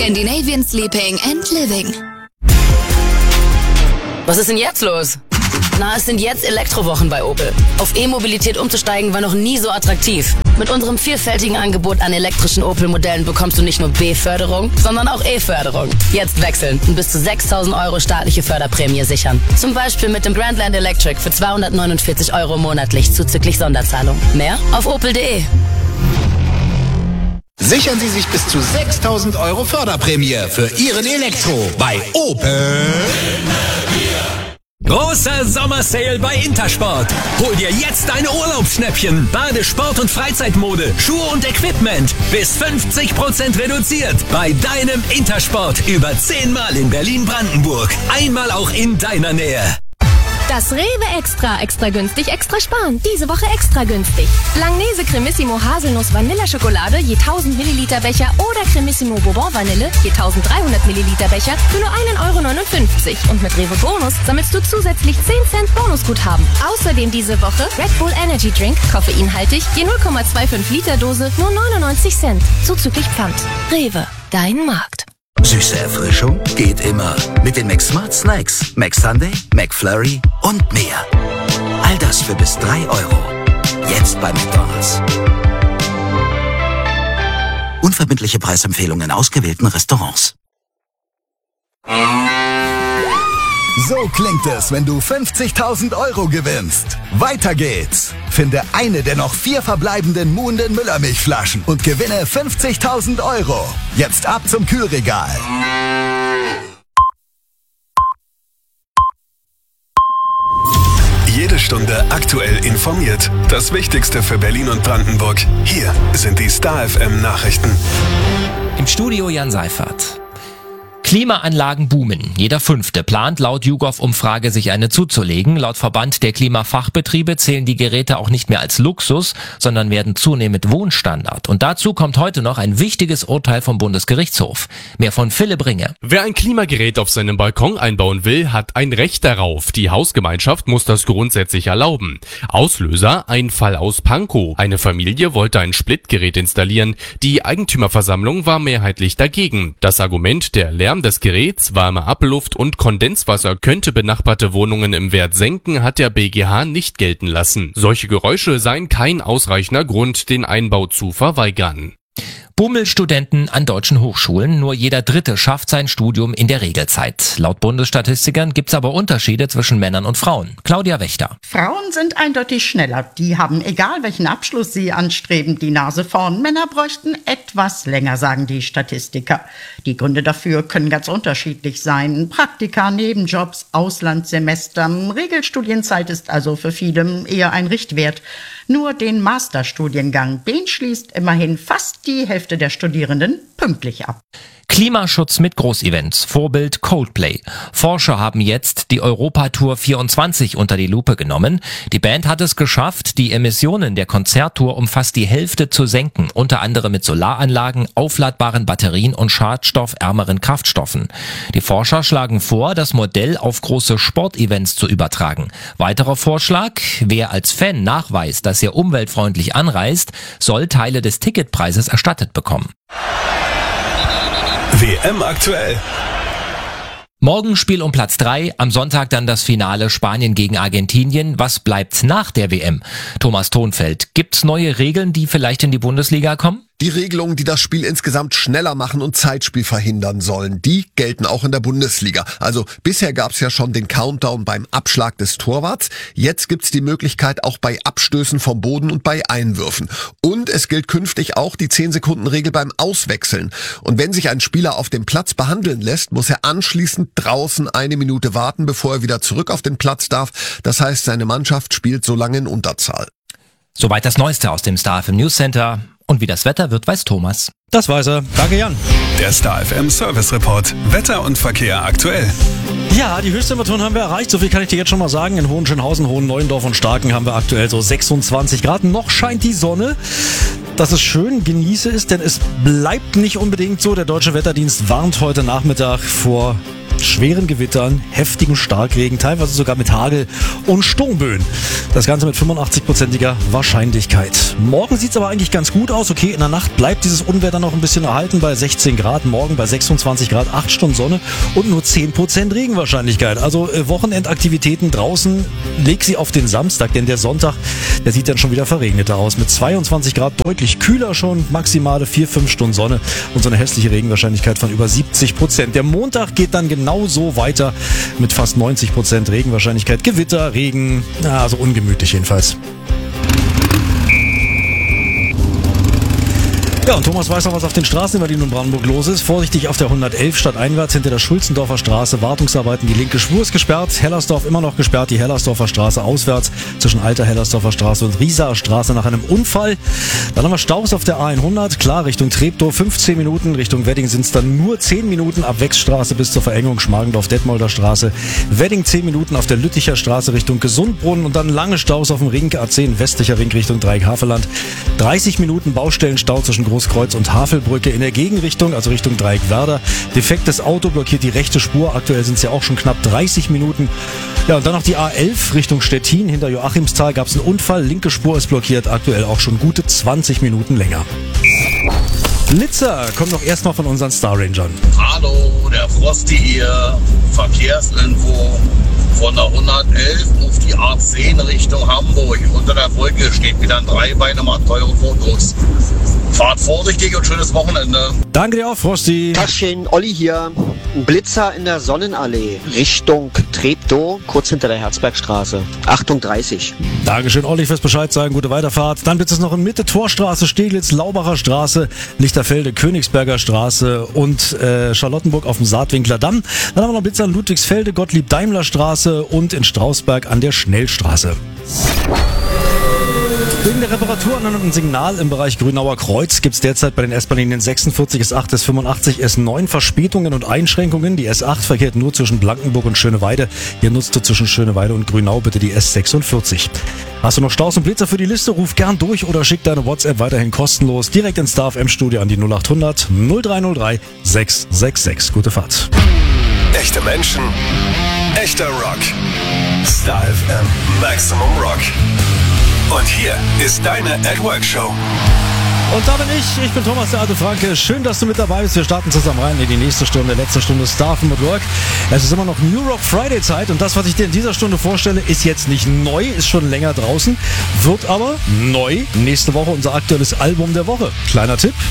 Scandinavian Sleeping and Living. Was ist denn jetzt los? Na, es sind jetzt Elektrowochen bei Opel. Auf E-Mobilität umzusteigen war noch nie so attraktiv. Mit unserem vielfältigen Angebot an elektrischen Opel-Modellen bekommst du nicht nur B-Förderung, sondern auch E-Förderung. Jetzt wechseln und bis zu 6.000 € staatliche Förderprämie sichern. Zum Beispiel mit dem Grandland Electric für 249 € monatlich zuzüglich Sonderzahlung. Mehr auf opel.de. Sichern Sie sich bis zu 6.000 € Förderprämie für Ihren Elektro bei Opel. Großer Sommersale bei Intersport. Hol dir jetzt deine Urlaubsschnäppchen. Bade-, Sport- und Freizeitmode, Schuhe und Equipment. Bis 50% reduziert. Bei deinem Intersport. Über 10-mal in Berlin-Brandenburg. Einmal auch in deiner Nähe. Das Rewe Extra günstig, extra sparen. Diese Woche extra günstig. Langnese Cremissimo Haselnuss Vanilleschokolade je 1000 Milliliter Becher oder Cremissimo Bourbon Vanille je 1300 Milliliter Becher für nur 1,59 €. Und mit Rewe Bonus sammelst du zusätzlich 10 Cent Bonusguthaben. Außerdem diese Woche Red Bull Energy Drink, koffeinhaltig, je 0,25 Liter Dose, nur 99 Cent. Zuzüglich Pfand. Rewe, dein Markt. Süße Erfrischung geht immer. Mit den McSmart Snacks, McSunday, McFlurry und mehr. All das für bis 3 €. Jetzt bei McDonald's. Unverbindliche Preisempfehlungen in ausgewählten Restaurants. So klingt es, wenn du 50.000 € gewinnst. Weiter geht's. Finde eine der noch 4 verbleibenden Muhnden Müllermilchflaschen und gewinne 50.000 €. Jetzt ab zum Kühlregal. Jede Stunde aktuell informiert. Das Wichtigste für Berlin und Brandenburg. Hier sind die Star FM Nachrichten. Im Studio Jan Seifert. Klimaanlagen boomen. Jeder 5. plant laut YouGov-Umfrage sich eine zuzulegen. Laut Verband der Klimafachbetriebe zählen die Geräte auch nicht mehr als Luxus, sondern werden zunehmend Wohnstandard. Und dazu kommt heute noch ein wichtiges Urteil vom Bundesgerichtshof. Mehr von Philipp Ringe. Wer ein Klimagerät auf seinem Balkon einbauen will, hat ein Recht darauf. Die Hausgemeinschaft muss das grundsätzlich erlauben. Auslöser: ein Fall aus Pankow. Eine Familie wollte ein Splitgerät installieren. Die Eigentümerversammlung war mehrheitlich dagegen. Das Argument, der Lärm des Geräts, warme Abluft und Kondenswasser könnte benachbarte Wohnungen im Wert senken, hat der BGH nicht gelten lassen. Solche Geräusche seien kein ausreichender Grund, den Einbau zu verweigern. Bummelstudenten an deutschen Hochschulen. Nur jeder 3. schafft sein Studium in der Regelzeit. Laut Bundesstatistikern gibt's aber Unterschiede zwischen Männern und Frauen. Claudia Wächter. Frauen sind eindeutig schneller. Die haben, egal welchen Abschluss sie anstreben, die Nase vorn. Männer bräuchten etwas länger, sagen die Statistiker. Die Gründe dafür können ganz unterschiedlich sein. Praktika, Nebenjobs, Auslandssemester. Regelstudienzeit ist also für viele eher ein Richtwert. Nur den Masterstudiengang, den schließt immerhin fast die Hälfte der Studierenden pünktlich ab. Klimaschutz mit Großevents. Vorbild Coldplay. Forscher haben jetzt die Europatour 24 unter die Lupe genommen. Die Band hat es geschafft, die Emissionen der Konzerttour um fast die Hälfte zu senken. Unter anderem mit Solaranlagen, aufladbaren Batterien und schadstoffärmeren Kraftstoffen. Die Forscher schlagen vor, das Modell auf große Sportevents zu übertragen. Weiterer Vorschlag: Wer als Fan nachweist, dass er umweltfreundlich anreist, soll Teile des Ticketpreises erstattet bekommen. WM aktuell. Morgen Spiel um Platz 3, am Sonntag dann das Finale Spanien gegen Argentinien. Was bleibt nach der WM? Thomas Thonfeld, gibt's neue Regeln, die vielleicht in die Bundesliga kommen? Die Regelungen, die das Spiel insgesamt schneller machen und Zeitspiel verhindern sollen, die gelten auch in der Bundesliga. Also bisher gab's ja schon den Countdown beim Abschlag des Torwarts. Jetzt gibt's die Möglichkeit auch bei Abstößen vom Boden und bei Einwürfen. Und es gilt künftig auch die 10-Sekunden-Regel beim Auswechseln. Und wenn sich ein Spieler auf dem Platz behandeln lässt, muss er anschließend draußen 1 Minute warten, bevor er wieder zurück auf den Platz darf. Das heißt, seine Mannschaft spielt so lange in Unterzahl. Soweit das Neueste aus dem Star FM News Center. Und wie das Wetter wird, weiß Thomas. Das weiß er. Danke, Jan. Der Star FM Service Report. Wetter und Verkehr aktuell. Ja, die Höchsttemperaturen haben wir erreicht. So viel kann ich dir jetzt schon mal sagen. In Hohenschönhausen, Hohenneuendorf und Starken haben wir aktuell so 26 Grad. Noch scheint die Sonne. Das ist schön, genieße es, denn es bleibt nicht unbedingt so. Der Deutsche Wetterdienst warnt heute Nachmittag vor schweren Gewittern, heftigen Starkregen, teilweise sogar mit Hagel und Sturmböen. Das Ganze mit 85%iger Wahrscheinlichkeit. Morgen sieht es aber eigentlich ganz gut aus. Okay, in der Nacht bleibt dieses Unwetter noch ein bisschen erhalten bei 16 Grad. Morgen bei 26 Grad, 8 Stunden Sonne und nur 10% Regenwahrscheinlichkeit. Also Wochenendaktivitäten draußen, leg sie auf den Samstag, denn der Sonntag, der sieht dann schon wieder verregneter aus. Mit 22 Grad deutlich kühler schon, maximale 4-5 Stunden Sonne und so eine hässliche Regenwahrscheinlichkeit von über 70%. Der Montag geht dann genau so weiter mit fast 90% Regenwahrscheinlichkeit. Gewitter, Regen, also ungemütlich jedenfalls. Ja, und Thomas weiß noch, was auf den Straßen in Berlin und Brandenburg los ist. Vorsichtig auf der 111 stadteinwärts hinter der Schulzendorfer Straße. Wartungsarbeiten, die linke Spur ist gesperrt. Hellersdorf immer noch gesperrt. Die Hellersdorfer Straße auswärts zwischen Alter Hellersdorfer Straße und Riesaer Straße nach einem Unfall. Dann haben wir Staus auf der A100. Klar, Richtung Treptow 15 Minuten. Richtung Wedding sind es dann nur 10 Minuten ab Wechsstraße bis zur Verengung Schmargendorf-Detmolder Straße. Wedding 10 Minuten auf der Lütticher Straße Richtung Gesundbrunnen und dann lange Staus auf dem Ring A10 westlicher Ring Richtung Dreieck-Havelland. 30 Minuten Baustellenstau zwischen Großkreuz und Havelbrücke in der Gegenrichtung, also Richtung Dreieck-Werder. Defektes Auto blockiert die rechte Spur. Aktuell sind es ja auch schon knapp 30 Minuten. Ja, und dann noch die A11 Richtung Stettin. Hinter Joachimsthal gab es einen Unfall. Linke Spur ist blockiert. Aktuell auch schon gute 20 Minuten länger. Blitzer kommt doch erstmal von unseren Star Rangern. Hallo, der Frosty hier. Verkehrsinfo von der 111 auf die A10 Richtung Hamburg. Unter der Brücke steht wieder ein Dreibeiner, macht teure Fotos. Fahrt vorsichtig und schönes Wochenende. Danke dir auch, Frosty. Taschen, Olli hier. Ein Blitzer in der Sonnenallee Richtung Treptow, kurz hinter der Herzbergstraße. Achtung 30. Dankeschön, Olli, fürs Bescheid sagen. Gute Weiterfahrt. Dann wird es noch in Mitte Torstraße, Steglitz, Laubacher Straße, Lichterfelde, Königsberger Straße und Charlottenburg auf dem Saatwinkler Damm. Dann haben wir noch Blitzer in Ludwigsfelde, Gottlieb-Daimler Straße und in Strausberg an der Schnellstraße. Wegen der Reparaturen an einem Signal im Bereich Grünauer Kreuz gibt es derzeit bei den S-Bahn-Linien 46 S8 bis 85 S9 Verspätungen und Einschränkungen. Die S8 verkehrt nur zwischen Blankenburg und Schöneweide. Hier nutzt du zwischen Schöneweide und Grünau bitte die S46. Hast du noch Staus und Blitzer für die Liste? Ruf gern durch oder schick deine WhatsApp weiterhin kostenlos direkt ins Star FM Studio an die 0800 0303 666. Gute Fahrt. Echte Menschen, echter Rock. Star FM Maximum Rock. Und hier ist deine @Work-Show. Und da bin ich bin Thomas, der alte Franke. Schön, dass du mit dabei bist. Wir starten zusammen rein in die nächste Stunde, letzte Stunde Star FM Work. Es ist immer noch New Rock Friday Zeit und das, was ich dir in dieser Stunde vorstelle, ist jetzt nicht neu, ist schon länger draußen, wird aber neu nächste Woche unser aktuelles Album der Woche. Kleiner Tipp,